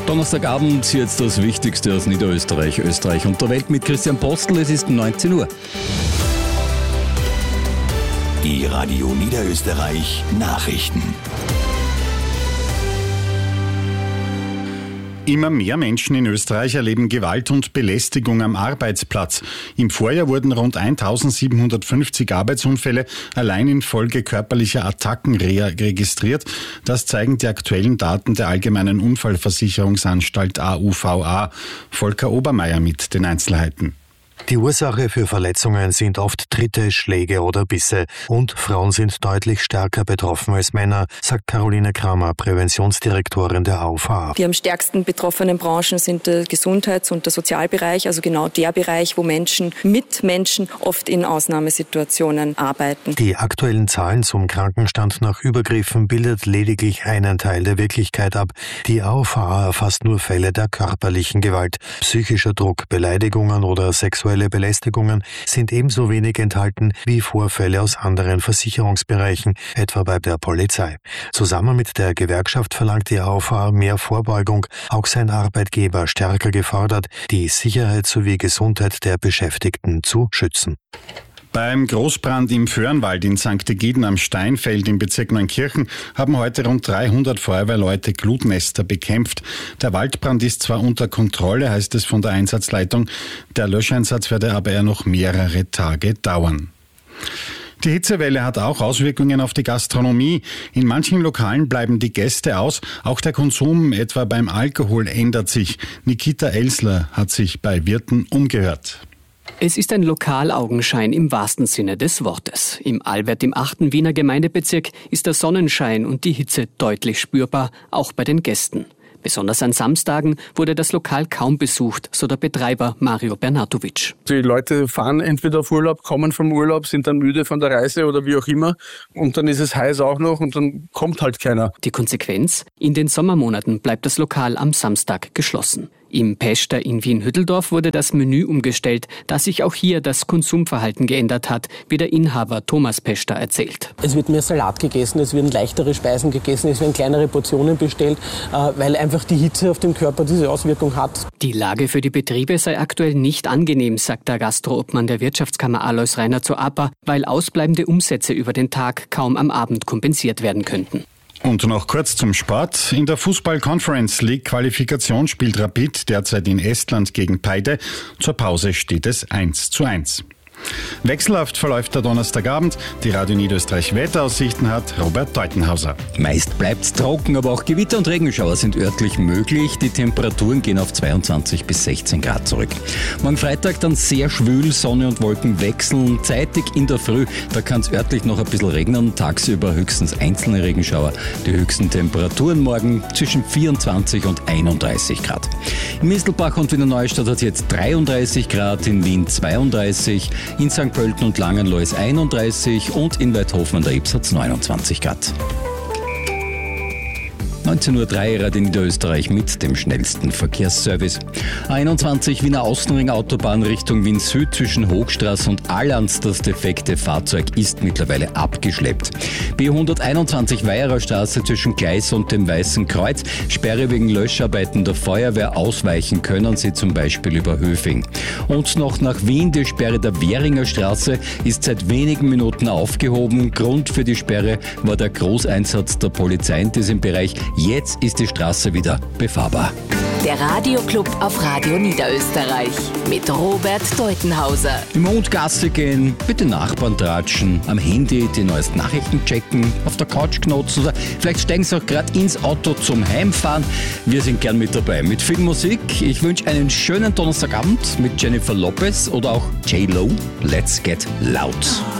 Donnerstagabend jetzt das Wichtigste aus Niederösterreich, Österreich und der Welt mit Christian Postel. Es ist 19 Uhr. Die Radio Niederösterreich Nachrichten. Immer mehr Menschen in Österreich erleben Gewalt und Belästigung am Arbeitsplatz. Im Vorjahr wurden rund 1750 Arbeitsunfälle allein infolge körperlicher Attacken registriert. Das zeigen die aktuellen Daten der Allgemeinen Unfallversicherungsanstalt AUVA. Volker Obermeier mit den Einzelheiten. Die Ursache für Verletzungen sind oft Tritte, Schläge oder Bisse und Frauen sind deutlich stärker betroffen als Männer, sagt Caroline Kramer, Präventionsdirektorin der AUVA. Die am stärksten betroffenen Branchen sind der Gesundheits- und der Sozialbereich, also genau der Bereich, wo Menschen mit Menschen oft in Ausnahmesituationen arbeiten. Die aktuellen Zahlen zum Krankenstand nach Übergriffen bildet lediglich einen Teil der Wirklichkeit ab. Die AUVA erfasst nur Fälle der körperlichen Gewalt. Psychischer Druck, Beleidigungen oder sexuelle Belästigungen sind ebenso wenig enthalten wie Vorfälle aus anderen Versicherungsbereichen, etwa bei der Polizei. Zusammen mit der Gewerkschaft verlangt die AUVA mehr Vorbeugung, auch sein Arbeitgeber stärker gefordert, die Sicherheit sowie Gesundheit der Beschäftigten zu schützen. Beim Großbrand im Föhrenwald in St. Egiden am Steinfeld im Bezirk Neunkirchen haben heute rund 300 Feuerwehrleute Glutnester bekämpft. Der Waldbrand ist zwar unter Kontrolle, heißt es von der Einsatzleitung. Der Löscheinsatz werde aber eher noch mehrere Tage dauern. Die Hitzewelle hat auch Auswirkungen auf die Gastronomie. In manchen Lokalen bleiben die Gäste aus. Auch der Konsum, etwa beim Alkohol, ändert sich. Nikita Elsler hat sich bei Wirten umgehört. Es ist ein Lokalaugenschein im wahrsten Sinne des Wortes. Im Alwert im 8. Wiener Gemeindebezirk ist der Sonnenschein und die Hitze deutlich spürbar, auch bei den Gästen. Besonders an Samstagen wurde das Lokal kaum besucht, so der Betreiber Mario Bernatovic. Die Leute fahren entweder auf Urlaub, kommen vom Urlaub, sind dann müde von der Reise oder wie auch immer und dann ist es heiß auch noch und dann kommt halt keiner. Die Konsequenz? In den Sommermonaten bleibt das Lokal am Samstag geschlossen. Im Pester in Wien-Hütteldorf wurde das Menü umgestellt, da sich auch hier das Konsumverhalten geändert hat, wie der Inhaber Thomas Pester erzählt. Es wird mehr Salat gegessen, es werden leichtere Speisen gegessen, es werden kleinere Portionen bestellt, weil einfach die Hitze auf dem Körper diese Auswirkung hat. Die Lage für die Betriebe sei aktuell nicht angenehm, sagt der Gastroobmann der Wirtschaftskammer Alois Rainer zur APA, weil ausbleibende Umsätze über den Tag kaum am Abend kompensiert werden könnten. Und noch kurz zum Sport. In der Fußball-Conference League Qualifikation spielt Rapid derzeit in Estland gegen Paide. Zur Pause steht es 1:1. Wechselhaft verläuft der Donnerstagabend. Die Radio Niederösterreich Wetteraussichten hat Robert Deutenhauser. Meist bleibt's trocken, aber auch Gewitter und Regenschauer sind örtlich möglich. Die Temperaturen gehen auf 22 bis 16 Grad zurück. Morgen Freitag dann sehr schwül, Sonne und Wolken wechseln. Zeitig in der Früh, da kann es örtlich noch ein bisschen regnen. Tagsüber höchstens einzelne Regenschauer. Die höchsten Temperaturen morgen zwischen 24 und 31 Grad. In Mistelbach und Wiener Neustadt hat es jetzt 33 Grad, in Wien 32, in St. Pölten und Langenloh ist 31 und in Weidhofen an der Ybbs hat es 29 Grad. 19:03 Uhr Radio Niederösterreich mit dem schnellsten Verkehrsservice. A21 Wiener Außenring Autobahn Richtung Wien Süd zwischen Hochstraße und Allanz. Das defekte Fahrzeug ist mittlerweile abgeschleppt. B121 Weiherer Straße zwischen Gleis und dem Weißen Kreuz. Sperre wegen Löscharbeiten der Feuerwehr. Ausweichen können Sie zum Beispiel über Höfing. Und noch nach Wien, die Sperre der Währinger Straße ist seit wenigen Minuten aufgehoben. Grund für die Sperre war der Großeinsatz der Polizei in diesem Bereich. Jetzt ist die Straße wieder befahrbar. Der Radioclub auf Radio Niederösterreich mit Robert Deutenhauser. Im Mond Gassi gehen, mit den Nachbarn tratschen, am Handy die neuesten Nachrichten checken, auf der Couch knotzen oder vielleicht steigen Sie auch gerade ins Auto zum Heimfahren. Wir sind gern mit dabei mit viel Musik. Ich wünsche einen schönen Donnerstagabend mit Jennifer Lopez oder auch J-Lo. Let's get loud.